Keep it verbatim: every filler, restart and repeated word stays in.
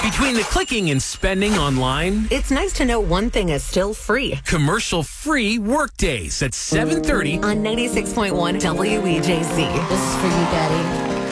Between the clicking and spending online, It's nice to know one thing is still free. commercial-free workdays at seven thirty On ninety-six point one W E J C. This is for you, Daddy.